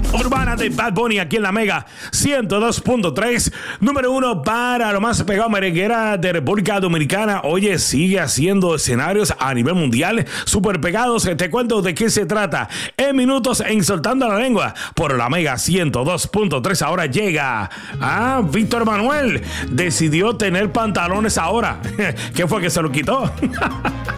Urbana de Bad Bunny aquí en la Mega 102.3, número 1 para lo más pegado merenguera de República Dominicana. Oye, sigue haciendo escenarios a nivel mundial súper pegados. Te cuento de qué se trata en minutos en Soltando la Lengua por la Mega 102.3. Ahora llega Víctor Manuel. Decidió tener pantalones ahora. ¿Qué fue que se lo quitó?